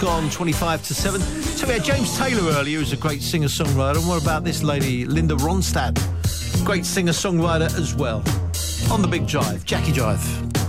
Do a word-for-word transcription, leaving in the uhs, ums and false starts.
gone twenty-five to seven. So we had James Taylor earlier, who's a great singer-songwriter. And what about this lady, Linda Ronstadt? Great singer-songwriter as well. On the Big Drive, Jackie Jive.